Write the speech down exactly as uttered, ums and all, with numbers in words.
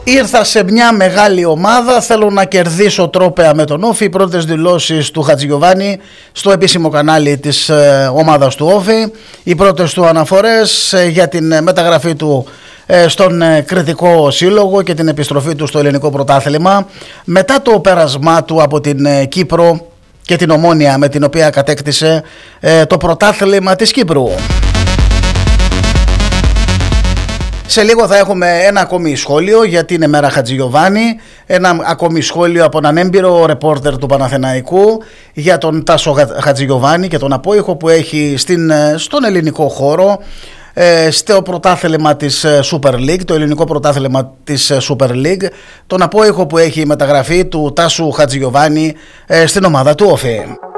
Ήρθα σε μια μεγάλη ομάδα, θέλω να κερδίσω τρόπαια με τον Όφη. Οι πρώτες δηλώσεις του Χατζηγιοβάνη στο επίσημο κανάλι της ε, ομάδας του Όφη. Οι πρώτες του αναφορές ε, για την ε, μεταγραφή του ε, στον ε, Κρητικό Σύλλογο και την επιστροφή του στο ελληνικό πρωτάθλημα. Μετά το πέρασμά του από την ε, Κύπρο και την Ομόνοια με την οποία κατέκτησε ε, το πρωτάθλημα της Κύπρου. Σε λίγο θα έχουμε ένα ακόμη σχόλιο για την ημέρα Χατζηγιοβάνη, ένα ακόμη σχόλιο από έναν έμπειρο ρεπόρτερ του Παναθηναϊκού για τον Τάσο Χατζηγιοβάνη και τον απόϊχο που έχει στην, στον ελληνικό χώρο, στο πρωτάθλημα της Super League, το ελληνικό πρωτάθλημα της Super League, τον απόϊχο που έχει η μεταγραφή του Τάσου Χατζηγιοβάνη στην ομάδα του Όφη.